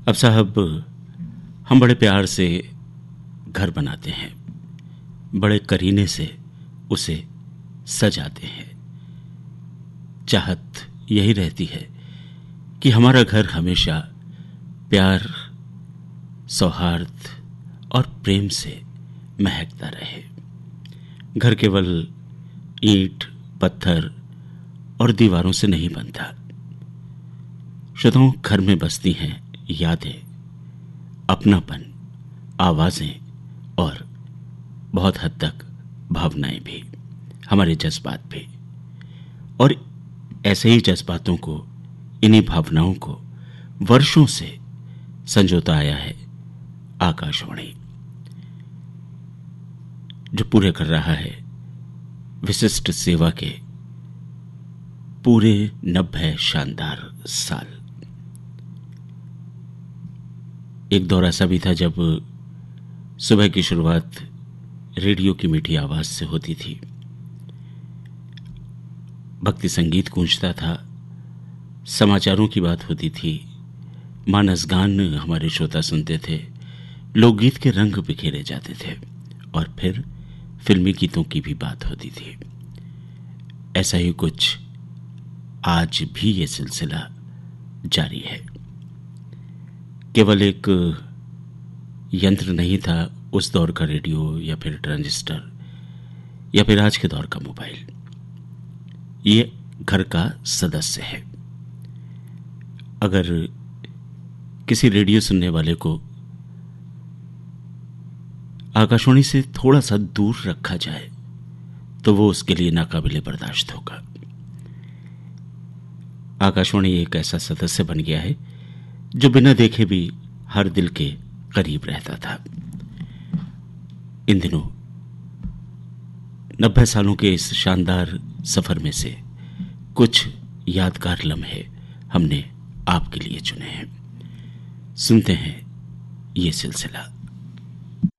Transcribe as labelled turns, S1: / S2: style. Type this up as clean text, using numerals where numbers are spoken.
S1: अब साहब, हम बड़े प्यार से घर बनाते हैं, बड़े करीने से उसे सजाते हैं। चाहत यही रहती है कि हमारा घर हमेशा प्यार, सौहार्द और प्रेम से महकता रहे। घर केवल ईंट, पत्थर और दीवारों से नहीं बनता। श्रोताओं, घर में बसती हैं यादें, अपनापन, आवाजें और बहुत हद तक भावनाएं भी, हमारे जज्बात भी। और ऐसे ही जज्बातों को, इन्हीं भावनाओं को वर्षों से संजोता आया है आकाशवाणी, जो पूरे कर रहा है विशिष्ट सेवा के पूरे 90 शानदार साल। एक दौर ऐसा भी था जब सुबह की शुरुआत रेडियो की मीठी आवाज से होती थी, भक्ति संगीत गूंजता था, समाचारों की बात होती थी, मानस गान हमारे श्रोता सुनते थे, लोकगीत के रंग बिखेरे जाते थे और फिर फिल्मी गीतों की भी बात होती थी। ऐसा ही कुछ आज भी ये सिलसिला जारी है। केवल एक यंत्र नहीं था उस दौर का रेडियो या फिर ट्रांजिस्टर या फिर आज के दौर का मोबाइल, ये घर का सदस्य है। अगर किसी रेडियो सुनने वाले को आकाशवाणी से थोड़ा सा दूर रखा जाए तो वो उसके लिए नाकाबिले बर्दाश्त होगा। आकाशवाणी एक ऐसा सदस्य बन गया है जो बिना देखे भी हर दिल के करीब रहता था। इन दिनों 90 सालों के इस शानदार सफर में से कुछ यादगार लम्हे हमने आपके लिए चुने हैं। सुनते हैं ये सिलसिला।